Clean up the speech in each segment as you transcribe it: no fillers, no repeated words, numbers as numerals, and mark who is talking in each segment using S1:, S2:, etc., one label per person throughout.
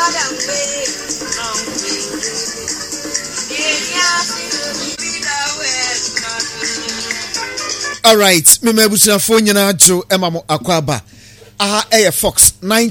S1: All right, me mebusia phone nyina jo emamo akwaba. Aha eye Fox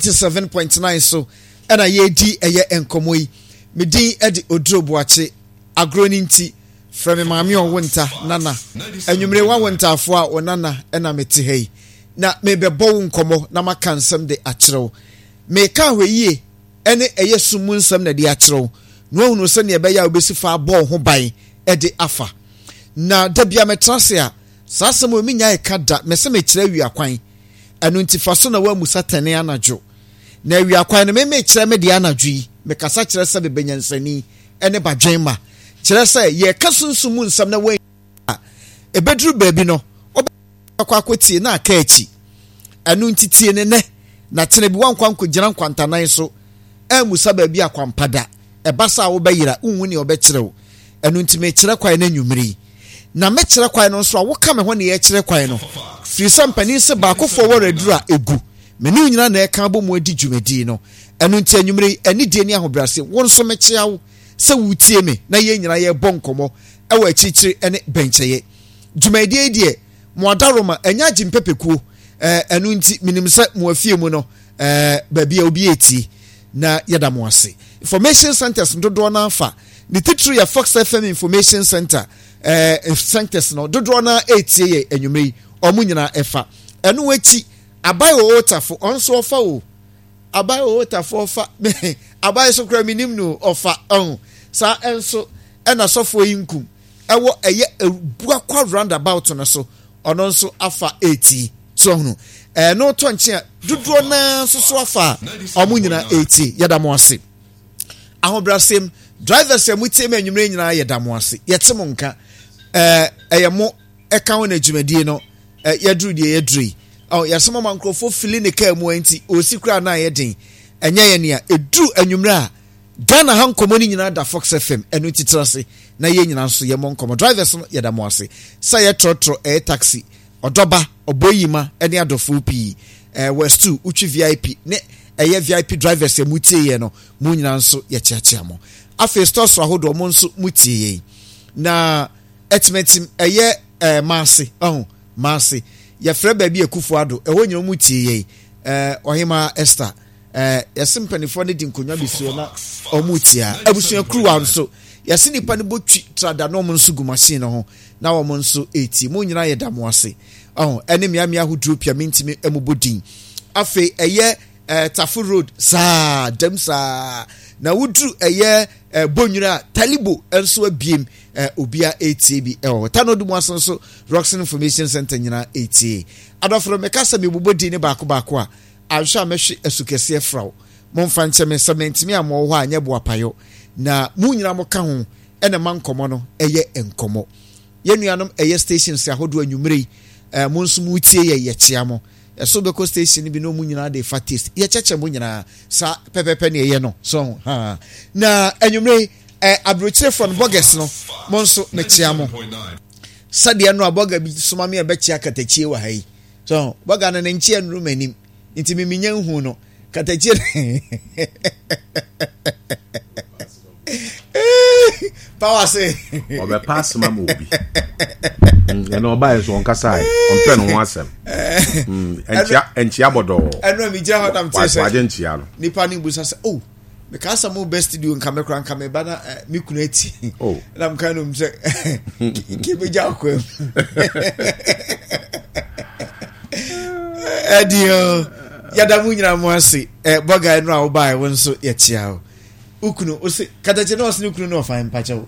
S1: 97.9 so ena ye di eye enkomo yi. Me din edi odrobuache agroni nti from maami onwonta nana. Enwumre wa wonta afo a onana ena meti hei. Na me bebo nkomo na maka nsem de akyerew. Me ka hweyie ene eye sumu nsem na de akyerew. No hunu se ne ebeya obesi fa abo ho ban ede afa. Na dabia metrase a sasa mo minya ekada mese me kire wi akwan anu ntifa so na wa musa tane anajo na wi akwan na me kire me de anajo yi me kasa kire se be benyansani ene badwenma kire se ye kasunsumu nsam na we ebedru baabi no obakwa akwati na aka achi anu ntitie ne na tene bi wankwan ko gina nkwantanan so musa baabi akwampada ebasa wo bayira unwu ne obekire wo anu ntime kire kwan na nwumiri na mekire kwan no so a woka me ho ne ye kire kwan no firi sampani se ba ko forward adura egu me ne nyina na e ka bo mu adi dwumadi no enu nti anwumre ani die ni ahobrase won so mekire awo se wutie me na ye nyina ye bonkomo e wa achichiri ene bencheye dwumadi die mo adaroma anya jimpepekuo enu nti minim se mo afie mu no baabi a obi eti na yeda mo ase information centers ndodo na afa ni titiri ya Fox FM Information Center centers no dodo na etie ye enwumre omu nyina efa enu wachi abayo otafo onso ofa o abayo otafo ofa abayo so kra minim no ofa sa enso ena sofo yinkum ewo eye buakwa roundabout no so ono nso afa eti so hunu no to nche dodo na so afa omu nyina eti yeda mo ase ahobrasem drivers emutie me enwumre nyina yeda mo ase yetemo nka eyemo eka wona dwumadie no yadru die yadru yasema mankrofo fili ne ka mu anti osikura na yeden enye ye ne a edru anwumre a Ghana han komoni nyina da Fox FM enu titrase na ye nyina so ye monkomo drivers no yeda mo ase sa ye trotro taxi odoba oboyima ene adofo pi west 2 uchi VIP ne eye VIP drivers emutie ye no mu nyina so ye chiachia mo afi store so ahodo mo nso mutie ye na etimetim eye maase ya frɛ baabi akufo ado ɛho nyina mu tie ye ohima Esther yasimpanifo ne di nkonwa bisuo na omutia abusua kruwa nso yasi nipa ne botwi trada no mo nso gu machine ho na wo mo nso eti mo nyina ye damo ase ene miamia hudru pia mintimi emubodin afi eye Tafu Road sa demsa na wudru eye bonwura Talibo enso abiem obia ATB tanodu mu asenso Roxon Information Center nyina ATA adofro mekasa mebobodi ne baako a ahwa mehwe asukese fraw momfa ncheme sementimi amo ho anya boapayo na mu nyina mo ka ho ene mankomo no eye enkomo yenuanom eye stations ahodo anwumrei mo nso mu tie ye chiamo so beko station bi no mu nyina de fatist ye cheche mo nyina sa pepepe ne ye no so na anwumrei abrochire from bogus no mo nso me chiamo sade no aboga bi soma me be chia katachie wa hai so boga na nchie nru manim nti miminya hu no katachie power say obe pass mama obi eno oba eso on kasa on pen ho asem enchia bodo eno mi gira hodam tese wa enchia no nipa ni busa say oh me kasa mo best studio nka me kran nka me bana mi kunu eti na mka no mse ke be ja kwem edio yada mu nyina mo ase boga eno a wo bai won so ye chia ukunu o se katache no se ukunu no fine pacha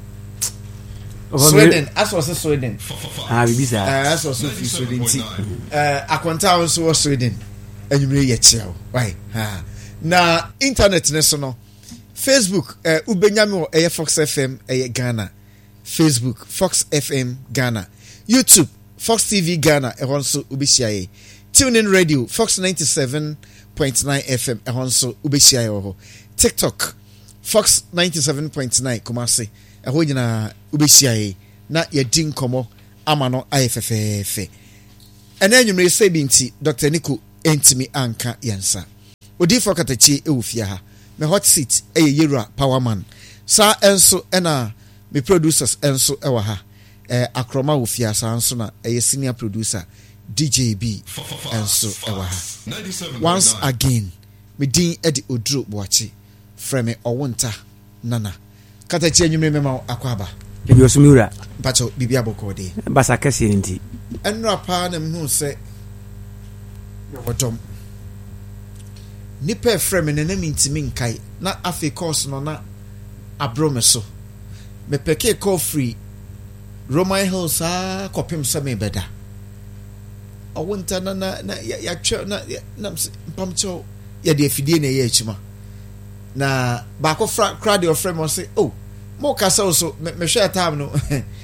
S1: Sweden aso se Sweden bibisa aso so fi Sweden ti akwanta won so Sweden anwumre ye chia why na internet ne so no Facebook ubenyame o Fox FM Ghana Facebook Fox FM Ghana YouTube Fox TV Ghana ehonso ubesiaye Tune in radio Fox 97.9 FM ehonso ubesiaye ho TikTok Fox 97.9 Kumasi eho nyina ubesiaye na yedin komo amano IFFF ena nwumre se binti Dr. Nico entimi anka yansa odi for katachi ewufia ha me hot seat yera powerman sa enso ena me producers enso ewa ha akroma ofiasa enso na senior producer DJB enso ewa ha once again me din edi Oduro Boachi frame owonta nana kata chi enyume mema akwaba
S2: ebi osumura
S1: bacho bibia bokode
S2: basa kase nti
S1: enra pa na mhu se wotom nipa frame ne na mintimi nkai na afi course no na abrome so me peke call free Roman Hills kopim se me beda owonta na ya twa na mpamcho ya de afidie na ye achima na ba ko crowd your frame say oh mo kasa so me hwe time no